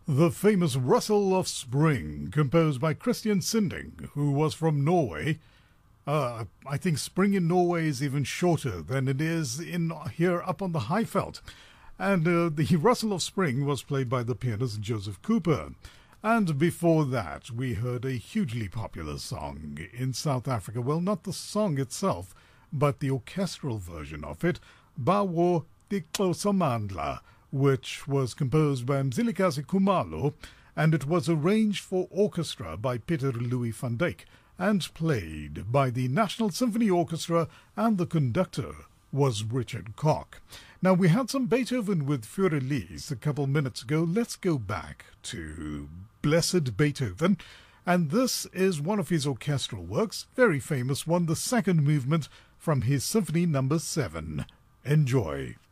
The famous Rustle of Spring, composed by Christian Sinding, who was from Norway. I think spring in Norway is even shorter than it is in here up on the Highveld. And the Rustle of Spring was played by the pianist Joseph Cooper. And before that, we heard a hugely popular song in South Africa. Well, not the song itself, but the orchestral version of it, Bawo Tikosomandla, which was composed by Mzilikazi Khumalo, and it was arranged for orchestra by Peter Louis van Dijk and played by the National Symphony Orchestra, and the conductor was Richard Koch. Now, we had some Beethoven with Für-Elise a couple minutes ago. Let's go back to Blessed Beethoven, and this is one of his orchestral works, very famous one, the second movement from his Symphony No. 7. Enjoy.